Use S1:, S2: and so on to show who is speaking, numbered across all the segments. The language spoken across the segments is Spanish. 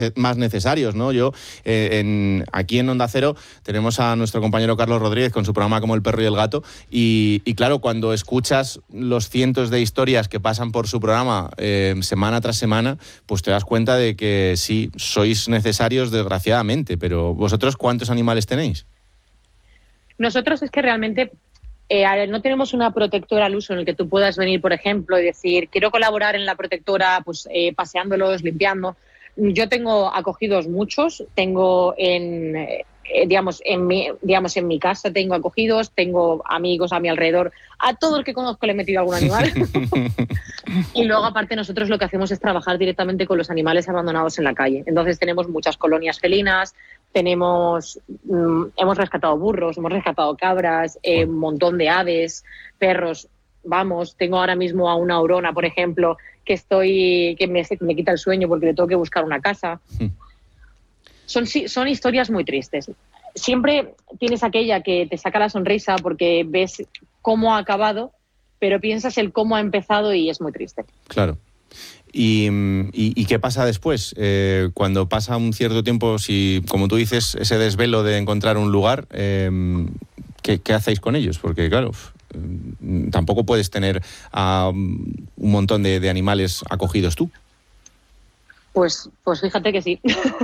S1: más necesarios, ¿no? Yo, aquí en Onda Cero tenemos a nuestro compañero Carlos Rodríguez con su programa Como el perro y el gato y claro, cuando escuchas los cientos de historias que pasan por su programa semana tras semana, pues te das cuenta de que sí, sois necesarios desgraciadamente, pero ¿vosotros cuántos animales tenéis?
S2: Nosotros es que realmente no tenemos una protectora al uso en el que tú puedas venir, por ejemplo, y decir, quiero colaborar en la protectora, pues paseándolos, limpiando. Yo tengo acogidos muchos, tengo en mi casa tengo acogidos, tengo amigos a mi alrededor, a todo el que conozco le he metido algún animal. Y luego aparte nosotros lo que hacemos es trabajar directamente con los animales abandonados en la calle. Entonces tenemos muchas colonias felinas, hemos rescatado burros, hemos rescatado cabras, un montón de aves, perros. Tengo ahora mismo a una aurona, por ejemplo, que me quita el sueño porque le tengo que buscar una casa. Son historias muy tristes. Siempre tienes aquella que te saca la sonrisa porque ves cómo ha acabado, pero piensas el cómo ha empezado y es muy triste.
S1: Claro. ¿Y qué pasa después? Cuando pasa un cierto tiempo, si, como tú dices, ese desvelo de encontrar un lugar, ¿qué hacéis con ellos? Porque, claro, tampoco puedes tener a un montón de animales acogidos tú.
S2: Pues fíjate que sí.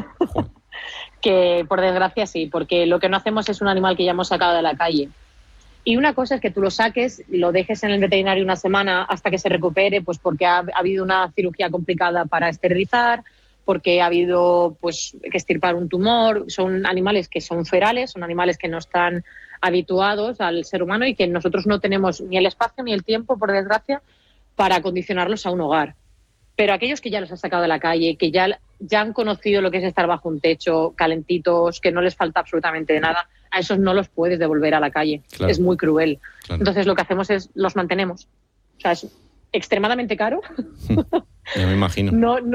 S2: Que por desgracia sí, porque lo que no hacemos es un animal que ya hemos sacado de la calle. Y una cosa es que tú lo saques, lo dejes en el veterinario una semana hasta que se recupere, pues porque ha habido una cirugía complicada para esterilizar, porque ha habido pues que extirpar un tumor. Son animales que son ferales, son animales que no están habituados al ser humano y que nosotros no tenemos ni el espacio ni el tiempo, por desgracia, para acondicionarlos a un hogar. Pero aquellos que ya los has sacado de la calle, que ya han conocido lo que es estar bajo un techo, calentitos, que no les falta absolutamente de nada, a esos no los puedes devolver a la calle. Claro. Es muy cruel. Claro. Entonces lo que hacemos es los mantenemos. O sea, es extremadamente caro.
S1: Ya me imagino.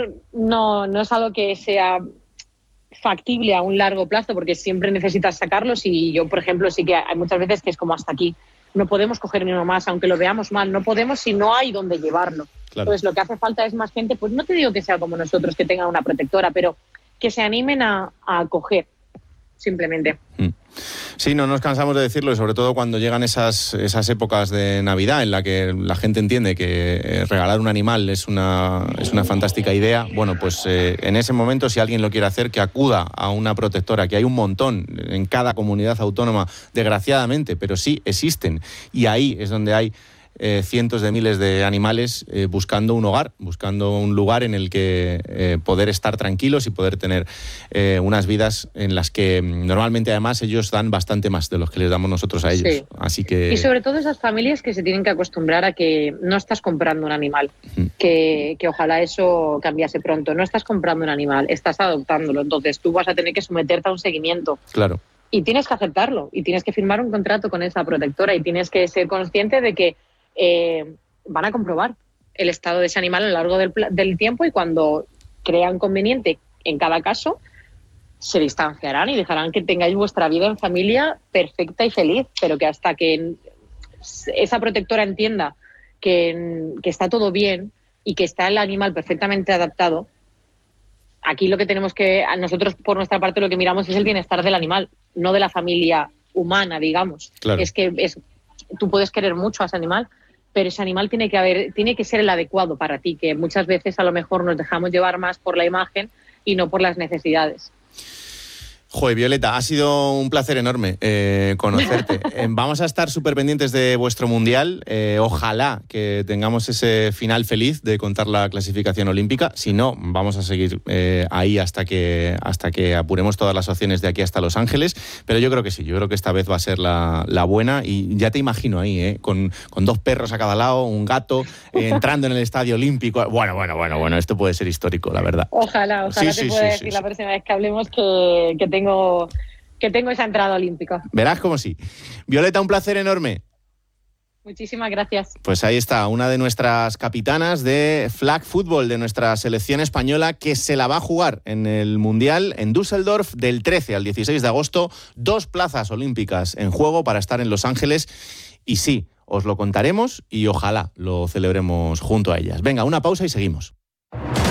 S2: No es algo que sea factible a un largo plazo porque siempre necesitas sacarlos y yo, por ejemplo, sí que hay muchas veces que es como hasta aquí. No podemos coger ni uno más, aunque lo veamos mal. No podemos si no hay dónde llevarlo. Claro. Entonces lo que hace falta es más gente, pues no te digo que sea como nosotros, que tengan una protectora, pero que se animen a acoger, simplemente.
S1: Sí, no nos cansamos de decirlo, y sobre todo cuando llegan esas épocas de Navidad en la que la gente entiende que regalar un animal es una fantástica idea. Bueno, pues en ese momento, si alguien lo quiere hacer, que acuda a una protectora, que hay un montón en cada comunidad autónoma, desgraciadamente, pero sí existen. Y ahí es donde hay cientos de miles de animales buscando un hogar, buscando un lugar en el que poder estar tranquilos y poder tener unas vidas en las que normalmente además ellos dan bastante más de los que les damos nosotros a ellos. Sí. Así que...
S2: Y sobre todo esas familias que se tienen que acostumbrar a que no estás comprando un animal, que ojalá eso cambiase pronto. No estás comprando un animal, estás adoptándolo, entonces tú vas a tener que someterte a un seguimiento.
S1: Claro.
S2: Y tienes que aceptarlo, y tienes que firmar un contrato con esa protectora, y tienes que ser consciente de que van a comprobar el estado de ese animal a lo largo del tiempo y cuando crean conveniente en cada caso se distanciarán y dejarán que tengáis vuestra vida en familia perfecta y feliz, pero que hasta que esa protectora entienda que está todo bien y que está el animal perfectamente adaptado, aquí lo que tenemos que, nosotros por nuestra parte lo que miramos es el bienestar del animal, no de la familia humana, digamos.
S1: Claro.
S2: Tú puedes querer mucho a ese animal, pero ese animal tiene que ser el adecuado para ti, que muchas veces a lo mejor nos dejamos llevar más por la imagen y no por las necesidades.
S1: Joder, Violeta, ha sido un placer enorme conocerte. Vamos a estar súper pendientes de vuestro Mundial. Ojalá que tengamos ese final feliz de contar la clasificación olímpica. Si no, vamos a seguir ahí hasta que apuremos todas las opciones de aquí hasta Los Ángeles. Pero yo creo que sí, yo creo que esta vez va a ser la buena. Y ya te imagino ahí, con 2 perros a cada lado, un gato, entrando en el Estadio Olímpico. Bueno, esto puede ser histórico, la verdad.
S2: Ojalá te pueda decir la próxima vez que hablemos que tengo esa entrada olímpica.
S1: Verás como sí. Violeta, un placer enorme.
S2: Muchísimas gracias.
S1: Pues ahí está, una de nuestras capitanas de flag football de nuestra selección española que se la va a jugar en el Mundial en Düsseldorf del 13 al 16 de agosto. 2 plazas olímpicas en juego para estar en Los Ángeles. Y sí, os lo contaremos y ojalá lo celebremos junto a ellas. Venga, una pausa y seguimos.